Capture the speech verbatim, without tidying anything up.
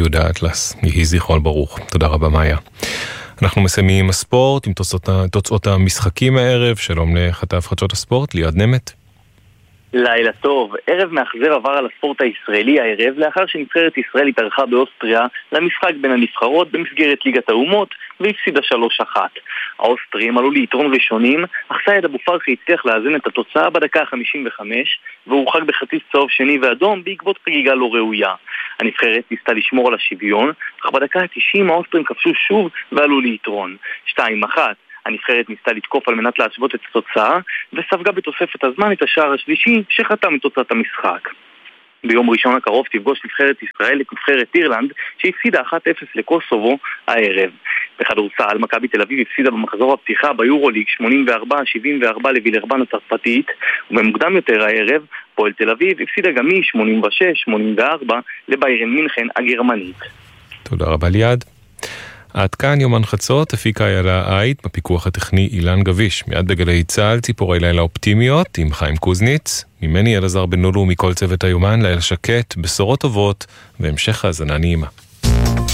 יהודה אטלס, יהי זכרו ברוך. תודה רבה מאיה. אנחנו מסיימים הספורט עם תוצאות, תוצאות המשחקים הערב. שלום לכתב חדשות הספורט, ליעד נמת. לילה טוב. ערב מאכזב עבר על הספורט הישראלי הערב לאחר שנבחרת ישראל התארחה באוסטריה למשחק בין הנבחרות במסגרת ליגת האומות והפסידה שלוש אחת. האוסטרים עלו ליתרון ראשונים, אך סייד אבו פרחי הצליח לאזן את התוצאה בדקה ה-חמישים וחמש והורחק בחטיף צהוב שני ואדום בעקבות חגיגה לא ראויה. הנבחרת ניסתה לשמור על השוויון, אך בדקה ה-תשעים האוסטרים כבשו שוב ועלו ליתרון שתיים אחת. הנבחרת ניסתה לתקוף על מנת להשוות את התוצאה וספגה בתוספת הזמן את השער השלישי שחתם את תוצאת המשחק. ביום ראשון הקרוב תפגוש נבחרת ישראל את נבחרת אירלנד שהפסידה אחת אפס לקוסובו הערב. בכדורסל מכבי תל אביב הפסידה במחזור הפתיחה ביורוליג שמונים וארבע שבעים וארבע לווילרבן הצרפתית, ובמוקדם יותר הערב פועל תל אביב הפסידה גם היא שמונים ושש שמונים וארבע לביירן מינכן הגרמנית. תודה רבה ליעד. עד כאן יומן חצות, הפיקה איילה עית, בפיקוח הטכני אילן גביש. מיד בגלי צהל, ציפורי לילה אופטימיות עם חיים קוזניץ. ממני אלעזר בן לולו, מכל צוות היומן, לילה שקט, בשורות טובות והמשך האזנה נעימה.